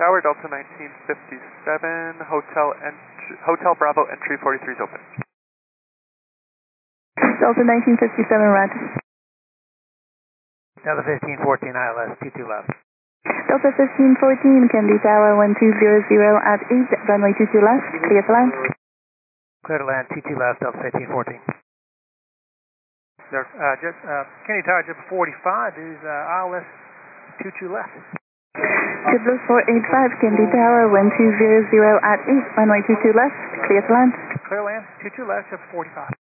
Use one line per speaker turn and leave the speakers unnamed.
Tower, Delta 1957, Hotel Bravo, entry 43 is open.
Delta 1957, right.
Delta 1514, ILS, 22 left.
Delta 1514, Kennedy Tower 1200 at 8, runway 22 left, clear to land.
Clear to land, 22 left, Delta 1514. Kennedy Tower, just 45 is ILS 22 left.
JetBlue 485, Kennedy Tower 1200 at 8, runway 22 left, clear to land.
Clear land, 22 left, just 45.